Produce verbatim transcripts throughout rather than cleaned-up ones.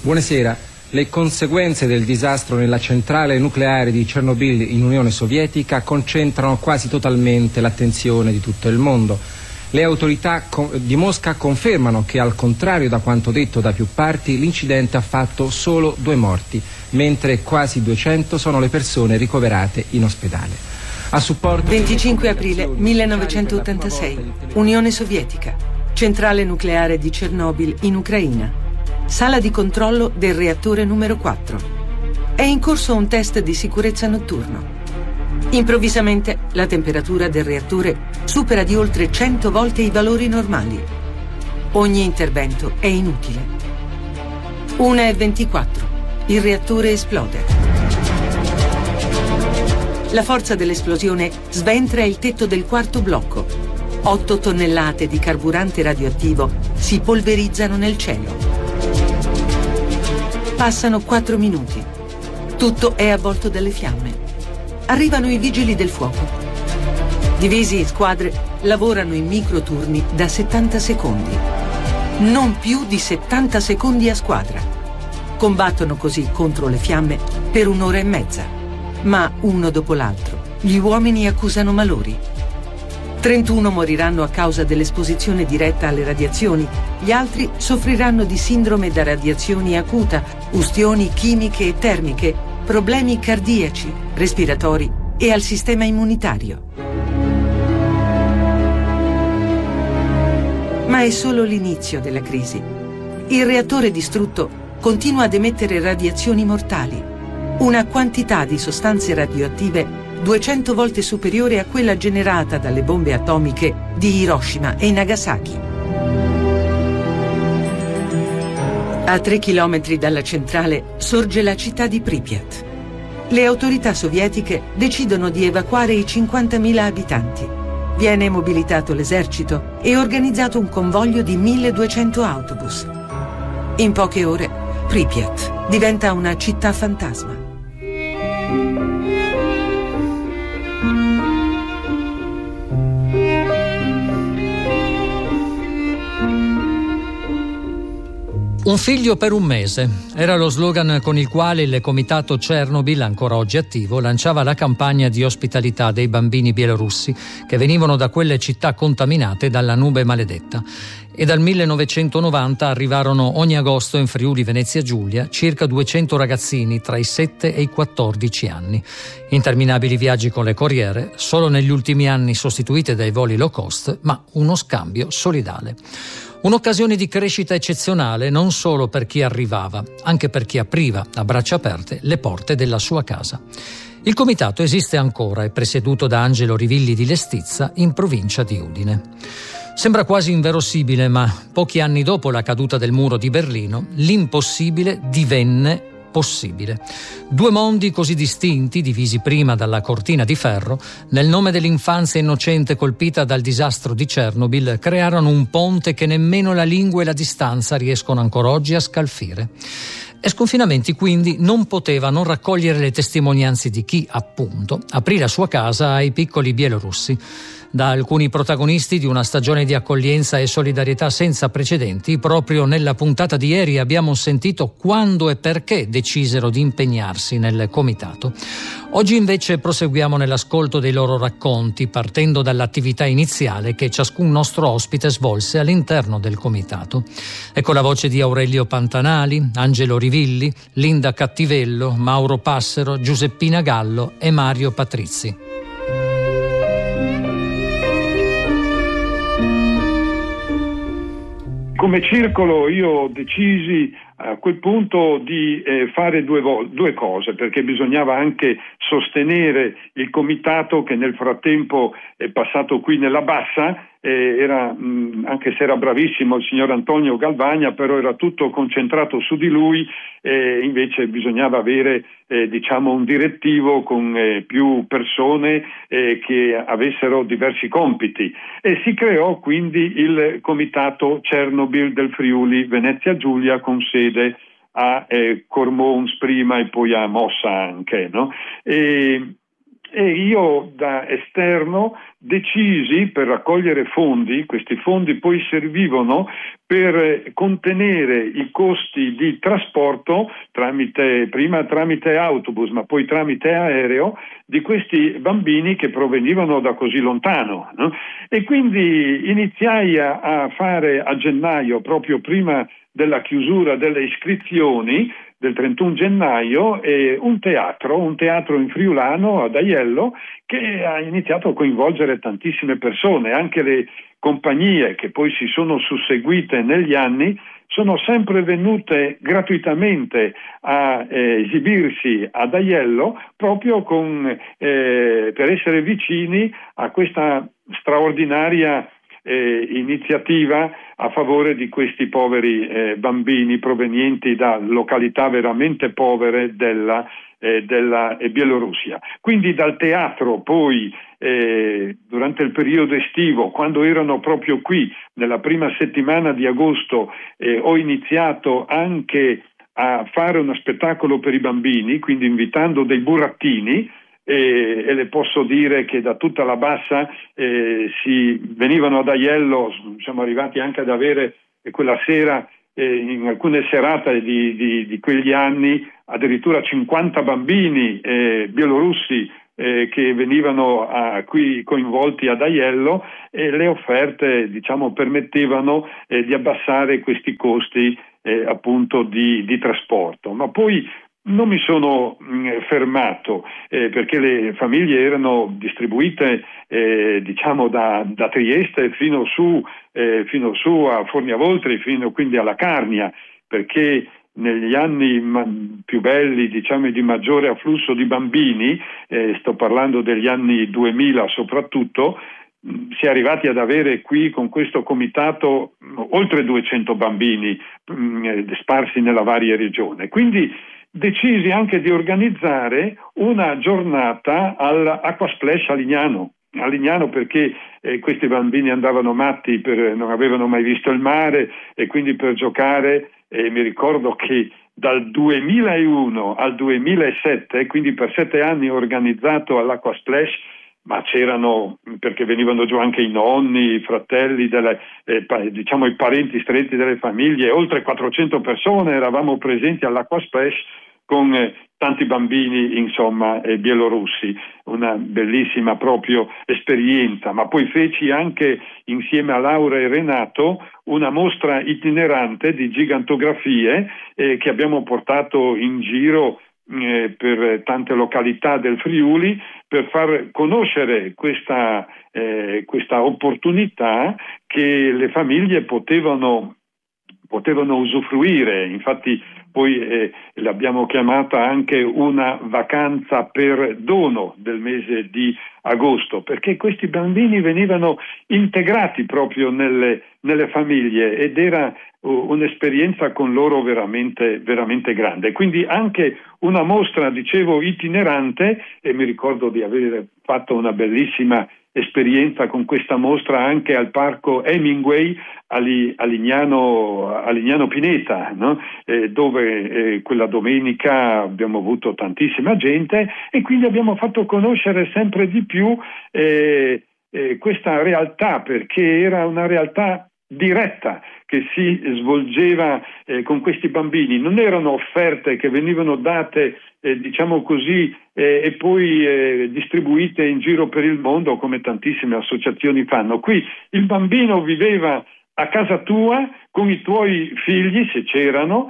Buonasera. Le conseguenze del disastro nella centrale nucleare di Chernobyl in Unione Sovietica concentrano quasi totalmente l'attenzione di tutto il mondo. Le autorità di Mosca confermano che, al contrario da quanto detto da più parti, l'incidente ha fatto solo due morti, mentre quasi duecento sono le persone ricoverate in ospedale. A supporto venticinque aprile millenovecentottantasei, Unione Sovietica, centrale nucleare di Chernobyl in Ucraina. Sala di controllo del reattore numero quattro. È in corso un test di sicurezza notturno. Improvvisamente la temperatura del reattore supera di oltre cento volte i valori normali. Ogni intervento è inutile. una e ventiquattro. Il reattore esplode. La forza dell'esplosione sventra il tetto del quarto blocco. otto tonnellate di carburante radioattivo si polverizzano nel cielo. Passano quattro minuti. Tutto è avvolto dalle fiamme. Arrivano i vigili del fuoco. Divisi in squadre, lavorano in microturni da settanta secondi. Non più di settanta secondi a squadra. Combattono così contro le fiamme per un'ora e mezza. Ma uno dopo l'altro, gli uomini accusano malori. trentuno moriranno a causa dell'esposizione diretta alle radiazioni, gli altri soffriranno di sindrome da radiazioni acuta, ustioni chimiche e termiche, problemi cardiaci, respiratori e al sistema immunitario. Ma è solo l'inizio della crisi. Il reattore distrutto continua ad emettere radiazioni mortali, una quantità di sostanze radioattive duecento volte superiore a quella generata dalle bombe atomiche di Hiroshima e Nagasaki. A tre chilometri dalla centrale sorge la città di Pripyat. Le autorità sovietiche decidono di evacuare i cinquantamila abitanti. Viene mobilitato l'esercito e organizzato un convoglio di milleduecento autobus. In poche ore, Pripyat diventa una città fantasma. Un figlio per un mese era lo slogan con il quale il comitato Chernobyl, ancora oggi attivo, lanciava la campagna di ospitalità dei bambini bielorussi che venivano da quelle città contaminate dalla nube maledetta. E dal millenovecentonovanta arrivarono ogni agosto in Friuli Venezia Giulia circa duecento ragazzini tra i sette e i quattordici anni. Interminabili viaggi con le corriere, solo negli ultimi anni sostituite dai voli low cost, ma uno scambio solidale. Un'occasione di crescita eccezionale non solo per chi arrivava, anche per chi apriva a braccia aperte le porte della sua casa. Il comitato esiste ancora, è presieduto da Angelo Rivilli di Lestizza, in provincia di Udine. Sembra quasi inverosimile, ma pochi anni dopo la caduta del muro di Berlino, l'impossibile divenne possibile. Due mondi così distinti, divisi prima dalla cortina di ferro, nel nome dell'infanzia innocente colpita dal disastro di Chernobyl, crearono un ponte che nemmeno la lingua e la distanza riescono ancora oggi a scalfire. E sconfinamenti quindi non potevano raccogliere le testimonianze di chi, appunto, aprì la sua casa ai piccoli bielorussi. Da alcuni protagonisti di una stagione di accoglienza e solidarietà senza precedenti, proprio nella puntata di ieri abbiamo sentito quando e perché decisero di impegnarsi nel comitato. Oggi invece proseguiamo nell'ascolto dei loro racconti, partendo dall'attività iniziale che ciascun nostro ospite svolse all'interno del comitato. Ecco la voce di Aurelio Pantanali, Angelo Rivilli, Linda Cattivello, Mauro Passero, Giuseppina Gallo e Mario Patrizzi. Come circolo io decisi a quel punto di eh, fare due, vo- due cose, perché bisognava anche sostenere il comitato che nel frattempo è passato qui nella Bassa, eh, era, mh, anche se era bravissimo il signor Antonio Galvagna, però era tutto concentrato su di lui, eh, invece bisognava avere eh, diciamo un direttivo con eh, più persone eh, che avessero diversi compiti, e si creò quindi il comitato Chernobyl del Friuli Venezia Giulia con sede a eh, Cormons prima e poi a Mossa anche, no? E e io da esterno decisi, per raccogliere fondi, questi fondi poi servivano per contenere i costi di trasporto tramite, prima tramite autobus ma poi tramite aereo, di questi bambini che provenivano da così lontano, no? E quindi iniziai a, a fare a gennaio, proprio prima della chiusura delle iscrizioni del trentuno gennaio, eh, un teatro, un teatro in friulano ad Aiello, che ha iniziato a coinvolgere tantissime persone. Anche le compagnie che poi si sono susseguite negli anni sono sempre venute gratuitamente a eh, esibirsi ad Aiello, proprio con, eh, per essere vicini a questa straordinaria Eh, iniziativa a favore di questi poveri eh, bambini provenienti da località veramente povere della, eh, della eh, Bielorussia. Quindi dal teatro poi eh, durante il periodo estivo, quando erano proprio qui nella prima settimana di agosto, eh, ho iniziato anche a fare uno spettacolo per i bambini, quindi invitando dei burattini. E, e le posso dire che da tutta la bassa eh, si venivano ad Aiello, siamo arrivati anche ad avere eh, quella sera, eh, in alcune serate di, di, di quegli anni, addirittura cinquanta bambini eh, bielorussi eh, che venivano a, qui coinvolti ad Aiello, e le offerte, diciamo, permettevano eh, di abbassare questi costi eh, appunto di, di trasporto. Ma poi non mi sono mh, fermato eh, perché le famiglie erano distribuite eh, diciamo da, da Trieste fino su, eh, fino su a Forniavoltri, fino quindi alla Carnia, perché negli anni ma, più belli, diciamo, di maggiore afflusso di bambini, eh, sto parlando degli anni duemila soprattutto, mh, si è arrivati ad avere qui con questo comitato mh, oltre duecento bambini mh, sparsi nella varia regione. Quindi decisi anche di organizzare una giornata all'Acquasplash a Lignano, a Lignano perché eh, questi bambini andavano matti, per, non avevano mai visto il mare, e quindi per giocare, eh, mi ricordo che dal duemilauno al duemilasette, quindi per sette anni ho organizzato all'Acquasplash, ma c'erano, perché venivano giù anche i nonni, i fratelli, delle, eh, diciamo i parenti stretti delle famiglie, oltre quattrocento persone eravamo presenti all'Acquasplash con eh, tanti bambini, insomma, eh, bielorussi, una bellissima proprio esperienza. Ma poi feci anche, insieme a Laura e Renato, una mostra itinerante di gigantografie eh, che abbiamo portato in giro eh, per tante località del Friuli, per far conoscere questa, eh, questa opportunità che le famiglie potevano, potevano usufruire. Infatti poi eh, l'abbiamo chiamata anche una vacanza per dono del mese di agosto, perché questi bambini venivano integrati proprio nelle, nelle famiglie, ed era uh, un'esperienza con loro veramente, veramente grande. Quindi anche una mostra, dicevo, itinerante, e mi ricordo di aver fatto una bellissima esperienza con questa mostra anche al parco Hemingway a Lignano, a Lignano Pineta, no? eh, dove eh, quella domenica abbiamo avuto tantissima gente, e quindi abbiamo fatto conoscere sempre di più eh, eh, questa realtà, perché era una realtà diretta che si svolgeva eh, con questi bambini. Non erano offerte che venivano date eh, diciamo così eh, e poi eh, distribuite in giro per il mondo come tantissime associazioni fanno. Qui il bambino viveva a casa tua con i tuoi figli, se c'erano,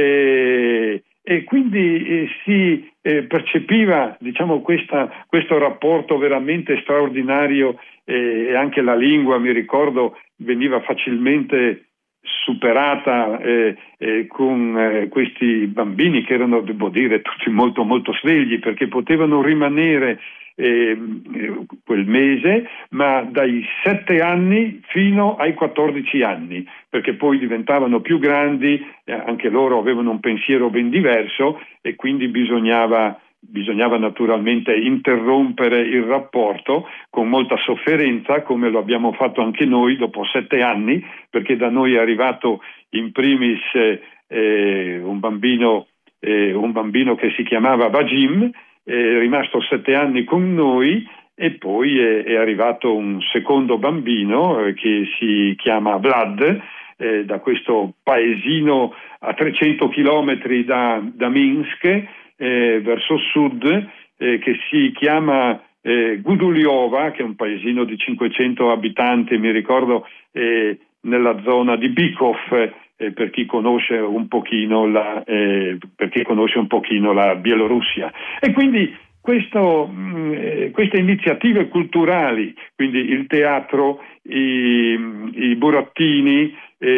eh, e quindi eh, si eh, percepiva, diciamo, questa, questo rapporto veramente straordinario, eh, e anche la lingua, mi ricordo, veniva facilmente superata eh, eh, con eh, questi bambini che erano, devo dire, tutti molto molto svegli, perché potevano rimanere eh, quel mese, ma dai sette anni fino ai quattordici anni, perché poi diventavano più grandi, eh, anche loro avevano un pensiero ben diverso, e quindi bisognava Bisognava naturalmente interrompere il rapporto con molta sofferenza, come lo abbiamo fatto anche noi dopo sette anni, perché da noi è arrivato in primis eh, un bambino eh, un bambino che si chiamava Vagim, è rimasto sette anni con noi e poi è, è arrivato un secondo bambino eh, che si chiama Vlad, eh, da questo paesino a trecento chilometri da, da Minsk, eh, verso sud, eh, che si chiama eh, Guduliova, che è un paesino di cinquecento abitanti, mi ricordo, eh, nella zona di Bykov, eh, per chi conosce un pochino la, eh, per chi conosce un pochino la Bielorussia. E quindi questo, mh, queste iniziative culturali, quindi il teatro, i, i burattini,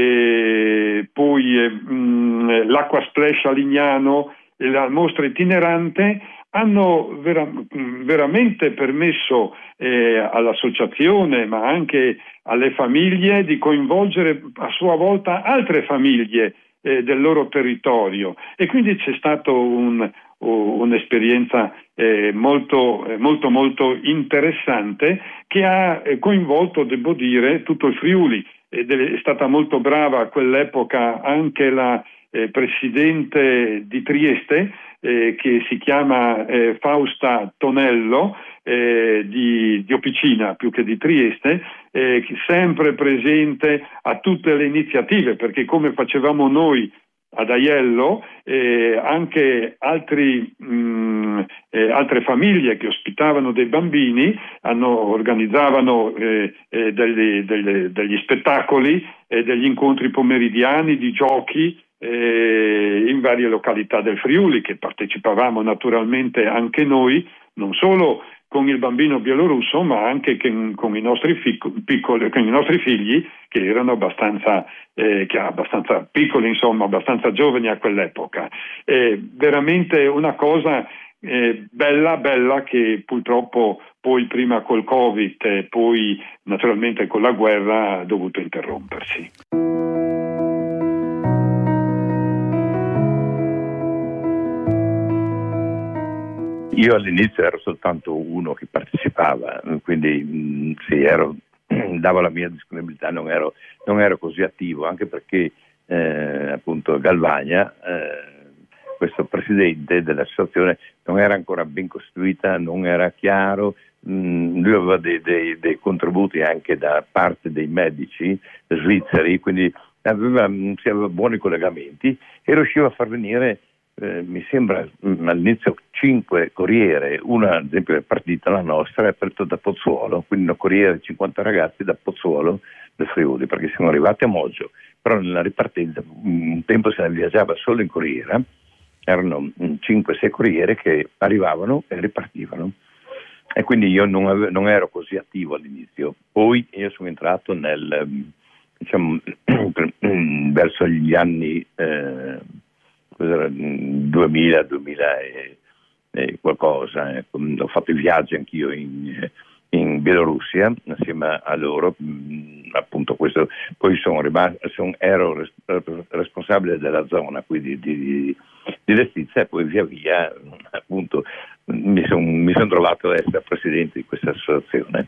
eh, poi eh, mh, l'acqua splash a Lignano e la mostra itinerante hanno vera, veramente permesso eh, all'associazione, ma anche alle famiglie, di coinvolgere a sua volta altre famiglie eh, del loro territorio, e quindi c'è stato un, un'esperienza eh, molto, molto molto interessante, che ha coinvolto, devo dire, tutto il Friuli. Ed è stata molto brava a quell'epoca anche la eh, presidente di Trieste, eh, che si chiama eh, Fausta Tonello, eh, di, di Opicina più che di Trieste, eh, sempre presente a tutte le iniziative, perché come facevamo noi ad Aiello, eh, anche altri, mh, eh, altre famiglie che ospitavano dei bambini hanno, organizzavano eh, eh, degli, degli, degli spettacoli e eh, degli incontri pomeridiani di giochi eh, in varie località del Friuli, che partecipavamo naturalmente anche noi, non solo con il bambino bielorusso, ma anche con i nostri fico, piccoli, con i nostri figli, che erano abbastanza, eh, che abbastanza piccoli, insomma, abbastanza giovani a quell'epoca. È veramente una cosa eh, bella, bella, che purtroppo poi prima col Covid e poi naturalmente con la guerra ha dovuto interrompersi. Io all'inizio ero soltanto uno che partecipava, quindi mh, sì, ero, davo la mia disponibilità, non ero, non ero così attivo, anche perché eh, appunto Galvagna, eh, questo presidente dell'associazione, non era ancora ben costituita, non era chiaro, mh, lui aveva dei, dei, dei contributi anche da parte dei medici svizzeri, quindi aveva, mh, si aveva buoni collegamenti e riusciva a far venire Eh, mi sembra mh, all'inizio cinque corriere, una ad esempio è partita la nostra, è partita da Pozzuolo, quindi una corriera di cinquanta ragazzi da Pozzuolo del Friuli, perché siamo arrivati a Moggio, però nella ripartenza un tempo se ne viaggiava solo in corriera, erano cinque sei corriere che arrivavano e ripartivano, e quindi io non, ave- non ero così attivo all'inizio. Poi io sono entrato nel diciamo verso gli anni eh, duemila duemila e, e qualcosa, eh. Ho fatto i viaggi anch'io in, in Bielorussia assieme a loro, mh, appunto questo, poi sono rimasto, son, ero res, responsabile della zona quindi di, di, di Lestizia, e poi via via appunto mi sono mi son trovato ad essere presidente di questa associazione.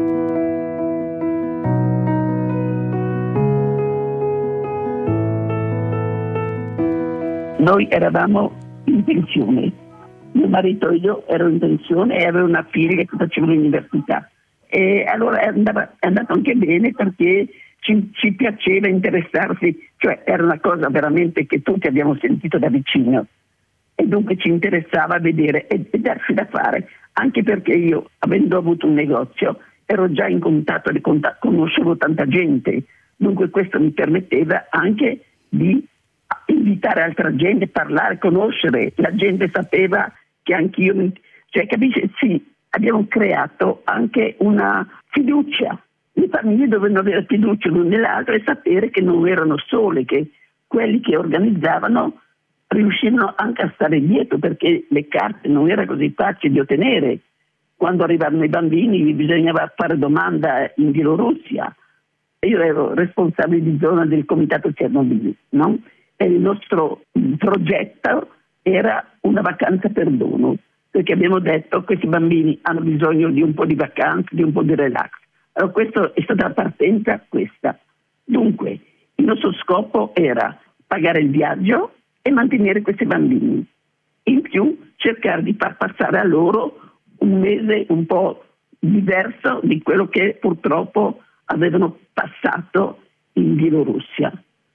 Noi eravamo in pensione, mio marito e io ero in pensione e avevo una figlia che faceva l'università, e allora è, andava, è andato anche bene, perché ci, ci piaceva interessarsi, cioè era una cosa veramente che tutti abbiamo sentito da vicino, e dunque ci interessava vedere e, e darsi da fare, anche perché io, avendo avuto un negozio, ero già in contatto, di contatto conoscevo tanta gente, dunque questo mi permetteva anche di invitare altra gente, parlare, conoscere. La gente sapeva che anch'io, cioè capisci? Sì, abbiamo creato anche una fiducia. Le famiglie dovevano avere fiducia l'una nell'altra e sapere che non erano sole, che quelli che organizzavano riuscivano anche a stare dietro, perché le carte non era così facili di ottenere. Quando arrivavano i bambini bisognava fare domanda in Bielorussia. Io ero responsabile di zona del comitato Chernobyl, no? E il nostro progetto era una vacanza perdono, perché abbiamo detto che questi bambini hanno bisogno di un po' di vacanza, di un po' di relax. Allora questa è stata la partenza questa. Dunque il nostro scopo era pagare il viaggio e mantenere questi bambini. In più cercare di far passare a loro un mese un po' diverso di quello che purtroppo avevano passato in Bielorussia.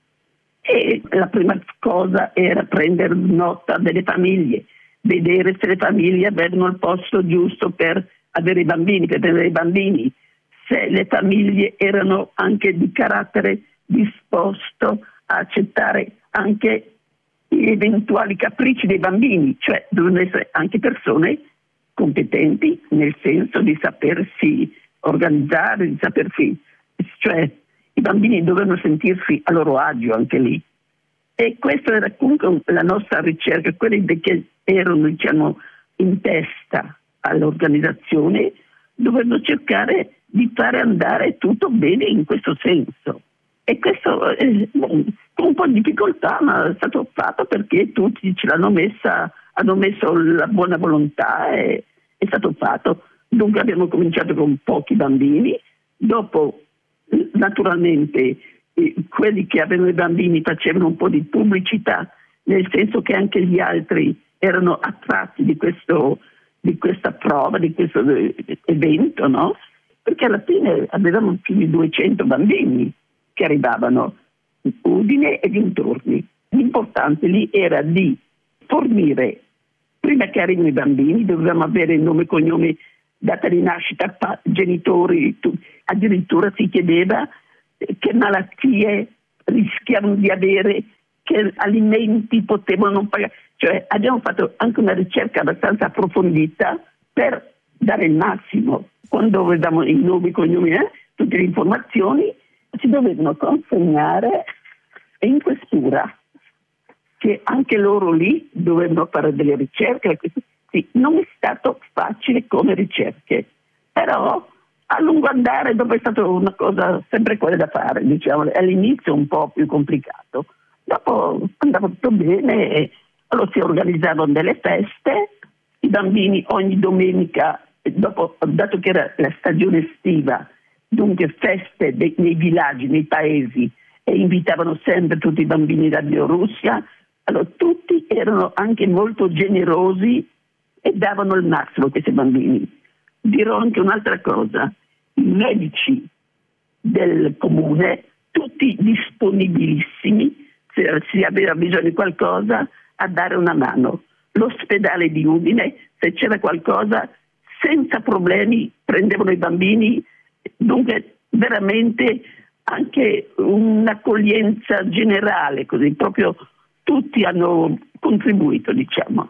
E la prima cosa era prendere nota delle famiglie, vedere se le famiglie avevano il posto giusto per avere i bambini, per tenere i bambini, se le famiglie erano anche di carattere disposto a accettare anche gli eventuali capricci dei bambini, cioè dovevano essere anche persone competenti nel senso di sapersi organizzare, di sapersi, cioè i bambini dovevano sentirsi a loro agio anche lì. E questa era comunque la nostra ricerca, quelli che erano, diciamo, in testa all'organizzazione dovevano cercare di fare andare tutto bene in questo senso. E questo eh, con un po' di difficoltà, ma è stato fatto perché tutti ce l'hanno messa, hanno messo la buona volontà e è stato fatto. Dunque abbiamo cominciato con pochi bambini, dopo naturalmente eh, quelli che avevano i bambini facevano un po' di pubblicità, nel senso che anche gli altri erano attratti di, questo, di questa prova, di questo evento, no? Perché alla fine avevamo più di duecento bambini che arrivavano in Udine e dintorni. L'importante lì era di fornire, prima che arrivino i bambini, dovevamo avere il nome e cognome, data di nascita, pa- genitori, tu, addirittura si chiedeva che malattie rischiavano di avere, che alimenti potevano non pagare. Cioè abbiamo fatto anche una ricerca abbastanza approfondita per dare il massimo. Quando avevamo i nomi e cognomi, eh, tutte le informazioni, si dovevano consegnare in questura, che anche loro lì dovevano fare delle ricerche. Sì, non è stato facile come ricerche, però a lungo andare, dopo è stata una cosa sempre quella da fare, diciamo, all'inizio un po' più complicato, dopo andava tutto bene, e allora si organizzavano delle feste, i bambini ogni domenica, dopo, dato che era la stagione estiva, dunque feste dei, nei villaggi, nei paesi, e invitavano sempre tutti i bambini da Bielorussia, allora tutti erano anche molto generosi e davano il massimo a questi bambini. Dirò anche un'altra cosa, i medici del comune, tutti disponibilissimi, se si aveva bisogno di qualcosa, a dare una mano. L'ospedale di Udine, se c'era qualcosa, senza problemi prendevano i bambini, dunque veramente anche un'accoglienza generale, così proprio tutti hanno contribuito, diciamo.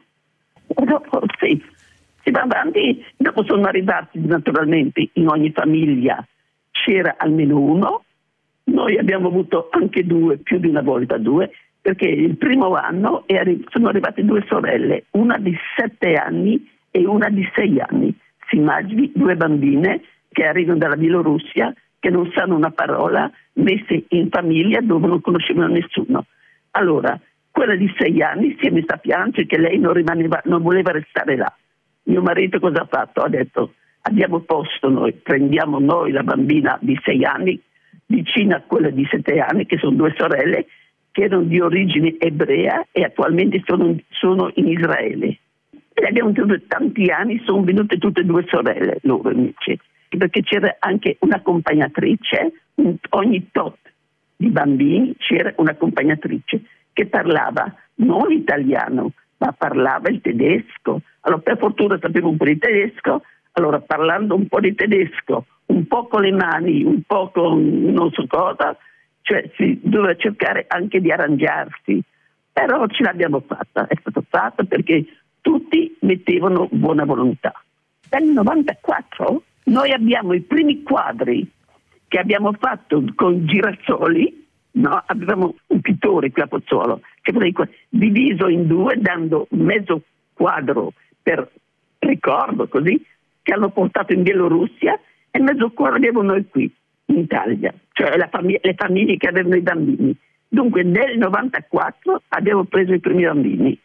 Dopo sì, si va avanti, dopo sono arrivati naturalmente in ogni famiglia c'era almeno uno, noi abbiamo avuto anche due, più di una volta due, perché il primo anno è arri- sono arrivate due sorelle, una di sette anni e una di sei anni. Si immagini due bambine che arrivano dalla Bielorussia, che non sanno una parola, messe in famiglia dove non conoscevano nessuno. Allora, quella di sei anni si è messa a piangere che lei non, rimaneva, non voleva restare là. Mio marito cosa ha fatto? Ha detto, abbiamo posto noi, prendiamo noi la bambina di sei anni, vicino a quella di sette anni, che sono due sorelle, che erano di origine ebrea e attualmente sono, sono in Israele. E abbiamo tenuto tanti anni, sono venute tutte e due sorelle, loro invece, perché c'era anche un'accompagnatrice, ogni tot di bambini c'era un'accompagnatrice che parlava non l'italiano, ma parlava il tedesco. Allora per fortuna sapevo un po' di tedesco, allora parlando un po' di tedesco, un po' con le mani, un po' con non so cosa, cioè si doveva cercare anche di arrangiarsi, però ce l'abbiamo fatta, è stato fatto perché tutti mettevano buona volontà. Nel novantaquattro noi abbiamo i primi quadri che abbiamo fatto con Girazzoli, no? Avevamo un pittore qui a Pozzuolo che diviso in due, dando mezzo quadro per ricordo così, che hanno portato in Bielorussia, e mezzo quadro abbiamo noi qui in Italia, cioè la famig- le famiglie che avevano i bambini. Dunque nel novantaquattro abbiamo preso i primi bambini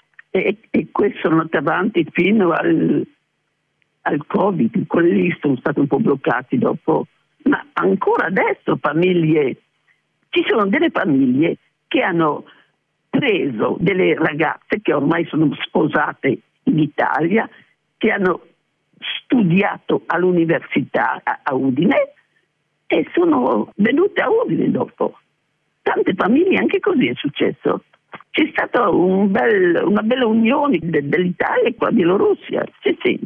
e, e questo sono andato avanti fino al, al Covid, quelli sono stati un po' bloccati dopo, ma ancora adesso famiglie, ci sono delle famiglie che hanno preso delle ragazze che ormai sono sposate d'Italia che hanno studiato all'università a Udine e sono venute a Udine dopo. Tante famiglie anche così è successo. C'è stata un bel, una bella unione de, dell'Italia e qua Bielorussia. Sì, sì.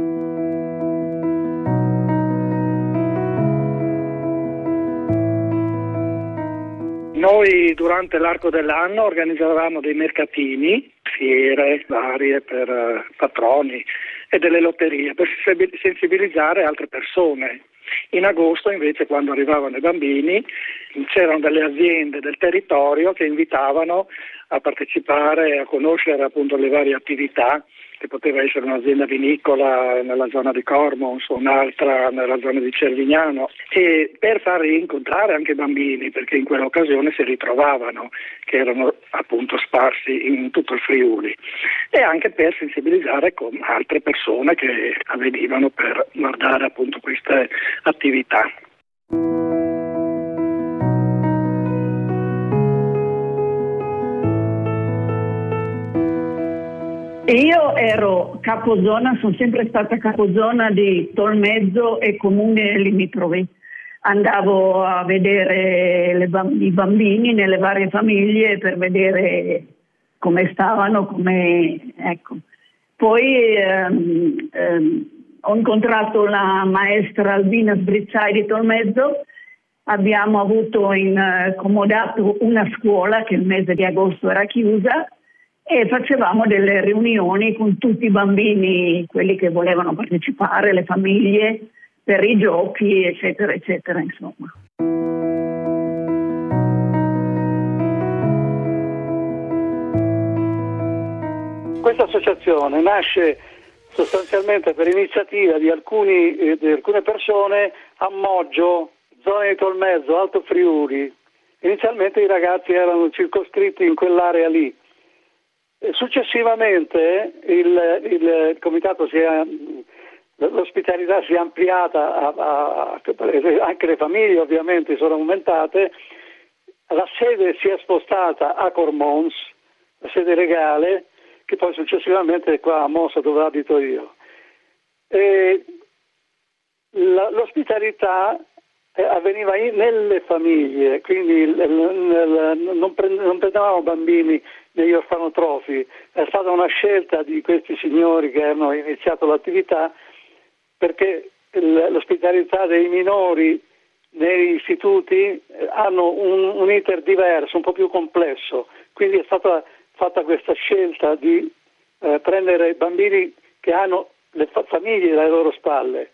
Noi durante l'arco dell'anno organizzavamo dei mercatini, fiere varie per uh, patroni e delle lotterie per sensibilizzare altre persone. In agosto invece, quando arrivavano i bambini, c'erano delle aziende del territorio che invitavano a partecipare, a conoscere appunto le varie attività, che poteva essere un'azienda vinicola nella zona di Cormons o un'altra nella zona di Cervignano, e per far incontrare anche i bambini, perché in quell'occasione si ritrovavano, che erano appunto sparsi in tutto il Friuli, e anche per sensibilizzare con altre persone che avvenivano per guardare appunto queste attività. Io ero capozona, sono sempre stata capozona di Tolmezzo e comune limitrofi. Andavo a vedere le bamb- i bambini nelle varie famiglie per vedere come stavano, come ecco. Poi ehm, ehm, ho incontrato la maestra Albina Sbrizzai di Tolmezzo. Abbiamo avuto in eh, comodato una scuola che il mese di agosto era chiusa, e facevamo delle riunioni con tutti i bambini, quelli che volevano partecipare, le famiglie, per i giochi, eccetera, eccetera, insomma. Questa associazione nasce sostanzialmente per iniziativa di, alcuni, eh, di alcune persone a Moggio, zona di Tolmezzo, Alto Friuli. Inizialmente i ragazzi erano circoscritti in quell'area lì. Successivamente il, il, il comitato si è, l'ospitalità si è ampliata, a, a, anche le famiglie ovviamente sono aumentate, la sede si è spostata a Cormons, la sede legale, che poi successivamente è qua a Mossa dove abito io. E la, l'ospitalità avveniva in, nelle famiglie, quindi l, l, l, non, prend, non prendevamo bambini negli orfanotrofi, è stata una scelta di questi signori che hanno iniziato l'attività, perché l'ospitalità dei minori negli istituti hanno un, un iter diverso, un po' più complesso, quindi è stata fatta questa scelta di eh, prendere bambini che hanno le fa- famiglie alle loro spalle.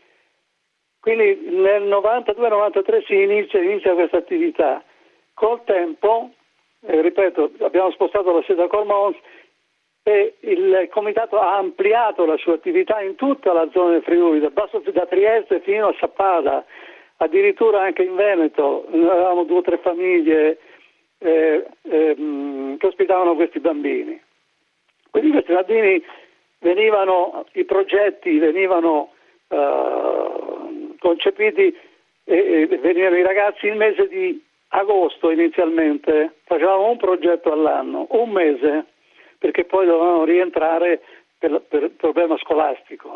Quindi nel novantadue novantatré si inizia, inizia questa attività. Col tempo, eh, ripeto, abbiamo spostato la sede a Cormons e il comitato ha ampliato la sua attività in tutta la zona del Friuli, da, Basso, da Trieste fino a Sappada, addirittura anche in Veneto. Noi avevamo due o tre famiglie eh, eh, che ospitavano questi bambini. Quindi questi bambini venivano, i progetti venivano uh, concepiti e, e venivano i ragazzi il mese di agosto inizialmente, facevamo un progetto all'anno, un mese, perché poi dovevano rientrare per, per il problema scolastico.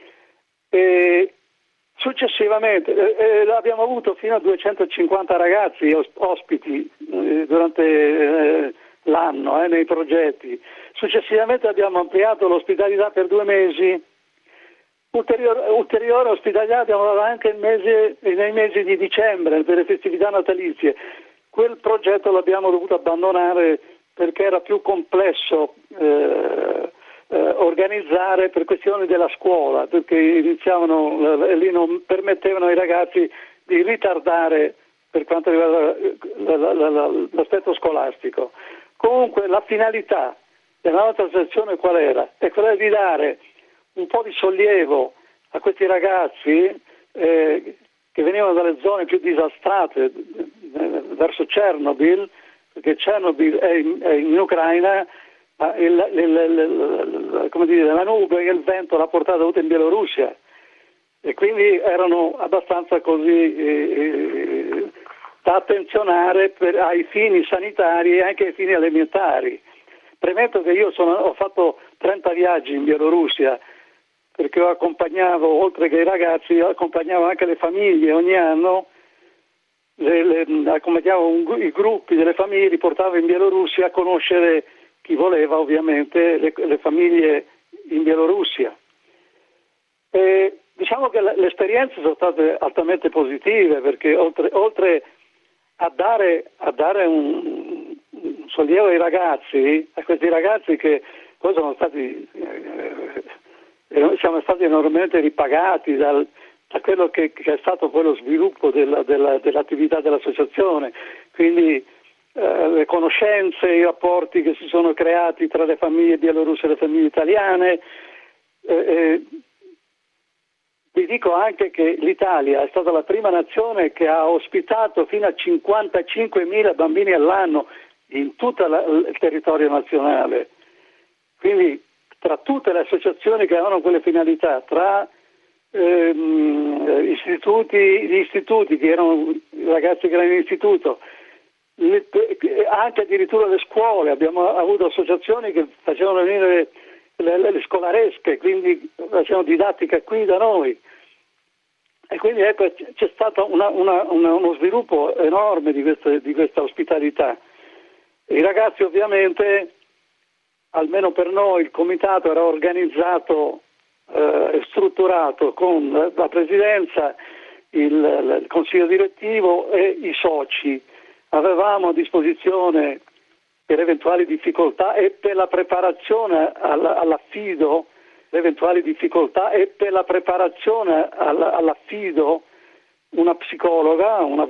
E successivamente eh, eh, abbiamo avuto fino a duecentocinquanta ragazzi ospiti eh, durante eh, l'anno eh, nei progetti. Successivamente abbiamo ampliato l'ospitalità per due mesi. Ulteriore, ulteriore ospitalità abbiamo dato anche il mese, nei mesi di dicembre per le festività natalizie. Quel progetto l'abbiamo dovuto abbandonare perché era più complesso eh, eh, organizzare per questioni della scuola, perché iniziavano e lì non permettevano ai ragazzi di ritardare per quanto riguarda l'aspetto scolastico. Comunque la finalità della nostra associazione qual era? È quella di dare un po' di sollievo a questi ragazzi eh, che venivano dalle zone più disastrate eh, verso Chernobyl, perché Chernobyl è in, è in Ucraina, ma il, il, il, il, come dire, la nube e il vento l'ha portata tutta in Bielorussia, e quindi erano abbastanza così eh, da attenzionare per, ai fini sanitari e anche ai fini alimentari. Premetto che io sono, ho fatto trenta viaggi in Bielorussia, perché io accompagnavo, oltre che i ragazzi, accompagnavo anche le famiglie ogni anno, le, le, accompagnavo un, i gruppi delle famiglie, li portavo in Bielorussia a conoscere chi voleva, ovviamente, le, le famiglie in Bielorussia. E diciamo che le, le esperienze sono state altamente positive, perché oltre, oltre a dare, a dare un, un sollievo ai ragazzi, a questi ragazzi che poi sono stati, eh, siamo stati enormemente ripagati dal, da quello che, che è stato poi lo sviluppo della, della, dell'attività dell'associazione, quindi eh, le conoscenze, i rapporti che si sono creati tra le famiglie bielorusse e le famiglie italiane. Eh, eh, vi dico anche che l'Italia è stata la prima nazione che ha ospitato fino a cinquantacinquemila bambini all'anno in tutto il territorio nazionale. Quindi tra tutte le associazioni che avevano quelle finalità, tra ehm, istituti, gli istituti che erano i ragazzi che erano in istituto, le, anche addirittura le scuole, abbiamo avuto associazioni che facevano venire le, le, le scolaresche, quindi facevano didattica qui da noi. E quindi ecco, c'è stato una, una, una, uno sviluppo enorme di questa, di questa ospitalità. I ragazzi ovviamente, almeno per noi, il comitato era organizzato e eh, strutturato con la presidenza, il, il consiglio direttivo e i soci. Avevamo a disposizione per eventuali difficoltà e per la preparazione all'affido, le eventuali difficoltà e per la preparazione all'affido una psicologa, una